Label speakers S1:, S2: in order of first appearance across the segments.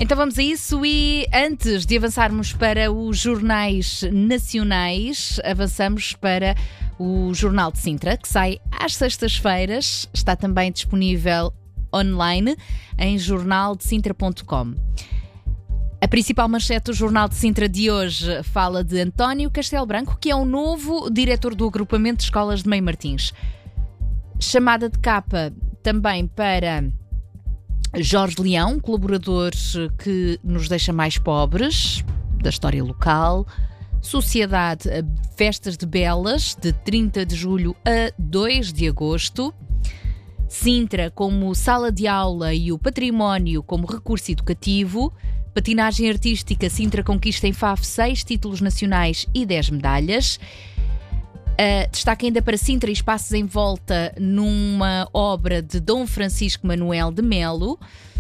S1: Então vamos a isso e antes de avançarmos para os jornais nacionais, avançamos para o Jornal de Sintra, que sai às sextas-feiras, está também disponível online em jornaldesintra.com. A principal manchete do Jornal de Sintra de hoje fala de António Castelo Branco, que é o novo diretor do agrupamento de escolas de Meio Martins. Chamada de capa também para Jorge Leão, colaborador que nos deixa mais pobres, da história local. Sociedade Festas de Belas, de 30 de julho a 2 de agosto. Sintra como sala de aula e o património como recurso educativo. Patinagem artística, Sintra conquista em FAF 6 títulos nacionais e 10 medalhas. Destaque ainda para Sintra e espaços em volta numa obra de Dom Francisco Manuel de Melo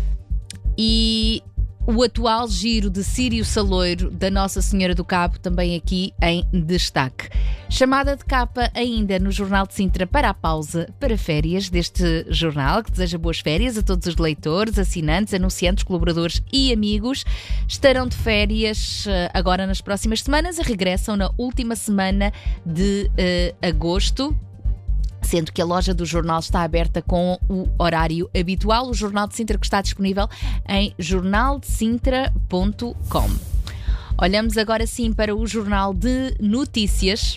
S1: e o atual giro de Sírio Saloiro da Nossa Senhora do Cabo, também aqui em destaque. Chamada de capa ainda no Jornal de Sintra para a pausa para férias deste jornal, que deseja boas férias a todos os leitores, assinantes, anunciantes, colaboradores e amigos. Estarão de férias agora nas próximas semanas e regressam na última semana de agosto, sendo que a loja do jornal está aberta com o horário habitual. O Jornal de Sintra que está disponível em jornaldesintra.com. Olhamos agora sim para o Jornal de Notícias.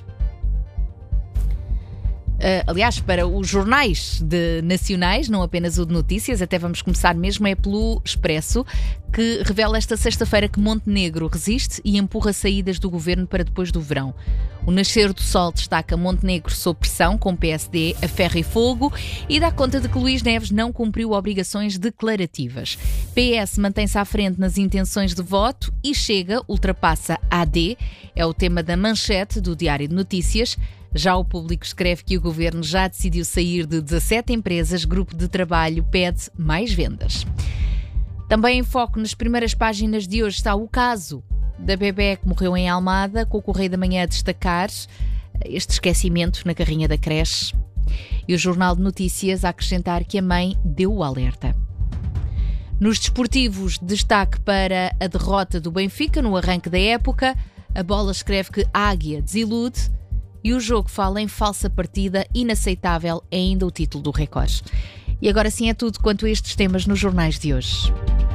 S1: Aliás, para os jornais nacionais, não apenas o de notícias, até vamos começar mesmo pelo Expresso, que revela esta sexta-feira que Montenegro resiste e empurra saídas do governo para depois do verão. O Nascer do Sol destaca Montenegro sob pressão, com PSD a ferro e fogo, e dá conta de que Luís Neves não cumpriu obrigações declarativas. PS mantém-se à frente nas intenções de voto e Chega ultrapassa AD, é o tema da manchete do Diário de Notícias. Já o Público escreve que o governo já decidiu sair de 17 empresas, grupo de trabalho pede mais vendas. Também em foco nas primeiras páginas de hoje está o caso da bebé que morreu em Almada, com o Correio da Manhã a destacar este esquecimento na carrinha da creche. E o Jornal de Notícias a acrescentar que a mãe deu o alerta. Nos desportivos, destaque para a derrota do Benfica no arranque da época. A Bola escreve que Águia desilude. E o jogo fala em falsa partida, inaceitável é ainda o título do Record. E agora sim é tudo quanto a estes temas nos jornais de hoje.